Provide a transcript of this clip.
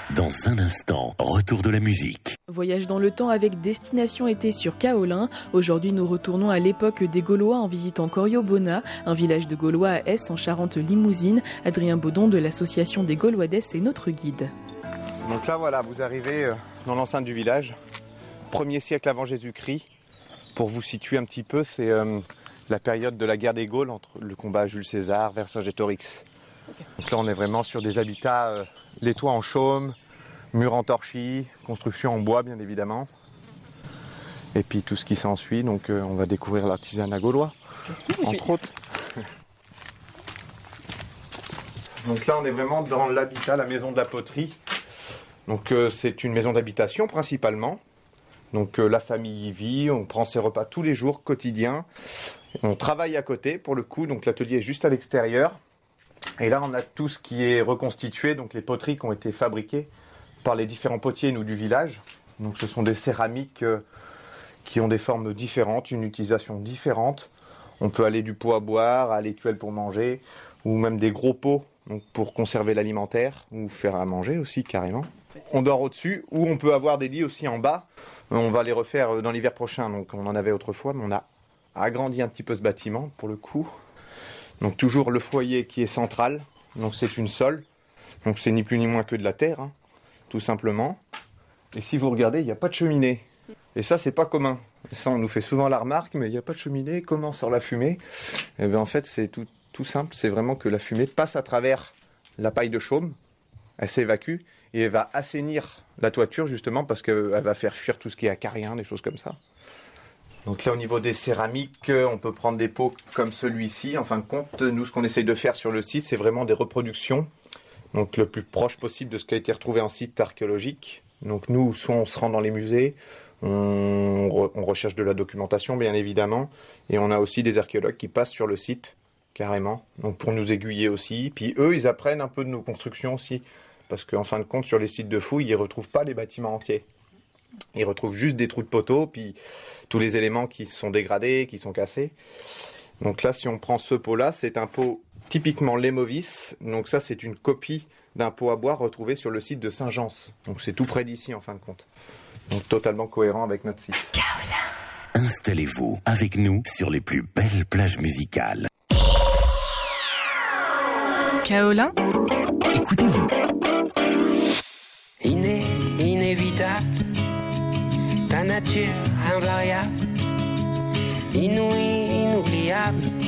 Dans un instant, retour de la musique. Voyage dans le temps avec destination été sur Kaolin. Aujourd'hui, nous retournons à l'époque des Gaulois en visitant Corio-Bona, un village de Gaulois à Hesse en Charente-Limousine. Adrien Baudon de l'association des Gaulois d'Hesse est notre guide. Donc là, voilà, vous arrivez dans l'enceinte du village, 1er siècle avant Jésus-Christ. Pour vous situer un petit peu, c'est la période de la guerre des Gaules entre le combat Jules César, Vercingétorix. Donc là, on est vraiment sur des habitats, les toits en chaume, murs en torchis, construction en bois, bien évidemment. Et puis tout ce qui s'ensuit, donc on va découvrir l'artisanat gaulois, entre autres. Donc là, on est vraiment dans l'habitat, la maison de la poterie. Donc c'est une maison d'habitation principalement. Donc la famille y vit, on prend ses repas tous les jours, quotidiens. On travaille à côté pour le coup, donc l'atelier est juste à l'extérieur. Et là on a tout ce qui est reconstitué, donc les poteries qui ont été fabriquées par les différents potiers nous du village. Donc ce sont des céramiques qui ont des formes différentes, une utilisation différente. On peut aller du pot à boire à l'écuelle pour manger, ou même des gros pots donc pour conserver l'alimentaire, ou faire à manger aussi carrément. On dort au-dessus, ou on peut avoir des lits aussi en bas. On va les refaire dans l'hiver prochain, donc on en avait autrefois, mais on a agrandi un petit peu ce bâtiment pour le coup. Donc toujours le foyer qui est central, donc c'est une sole, donc c'est ni plus ni moins que de la terre, hein, tout simplement. Et si vous regardez, il n'y a pas de cheminée. Et ça, c'est pas commun. Et ça, on nous fait souvent la remarque, mais il n'y a pas de cheminée, comment sort la fumée? Et bien en fait, c'est tout simple, c'est vraiment que la fumée passe à travers la paille de chaume, elle s'évacue, et elle va assainir la toiture justement parce qu'elle va faire fuir tout ce qui est acarien, des choses comme ça. Donc là, au niveau des céramiques, on peut prendre des pots comme celui-ci. En fin de compte, nous, ce qu'on essaye de faire sur le site, c'est vraiment des reproductions, donc le plus proche possible de ce qui a été retrouvé en site archéologique. Donc nous, soit on se rend dans les musées, on recherche de la documentation, bien évidemment, et on a aussi des archéologues qui passent sur le site, carrément, donc pour nous aiguiller aussi. Puis eux, ils apprennent un peu de nos constructions aussi, parce qu'en fin de compte, sur les sites de fouilles, ils ne retrouvent pas les bâtiments entiers. Ils retrouvent juste des trous de poteaux, puis tous les éléments qui sont dégradés, qui sont cassés. Donc là, si on prend ce pot-là, c'est un pot typiquement Lémovis. Donc ça, c'est une copie d'un pot à boire retrouvé sur le site de Saint-Jean. Donc c'est tout près d'ici, en fin de compte. Donc totalement cohérent avec notre site. Kaolin. Installez-vous avec nous sur les plus belles plages musicales. Kaolin, Écoutez-vous. Inévitable, ta nature invariable, inouïe, inoubliable,